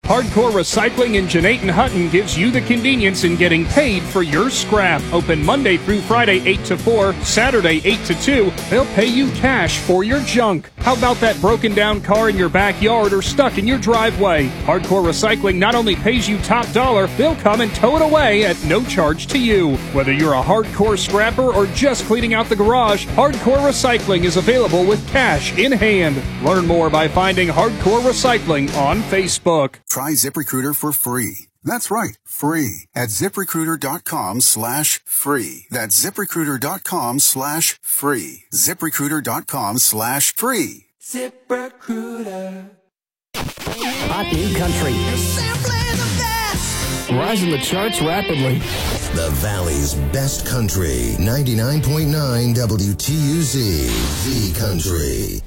Hardcore Recycling in Jeanette Hutton gives you the convenience in getting paid for your scrap. Open Monday through Friday 8 to 4, Saturday 8 to 2. They'll pay you cash for your junk. How about that broken down car in your backyard or stuck in your driveway? Hardcore Recycling not only pays you top dollar, they'll come and tow it away at no charge to you. Whether you're a hardcore scrapper or just cleaning out the garage, Hardcore Recycling is available with cash in hand. Learn more by finding Hardcore Recycling on Facebook. Try ZipRecruiter for free. That's right, free at ZipRecruiter.com/free. That's ZipRecruiter.com/free. ZipRecruiter.com/free. ZipRecruiter. Hot new country. Rising the charts rapidly. The Valley's best country. 99.9 WTUZ. The Country.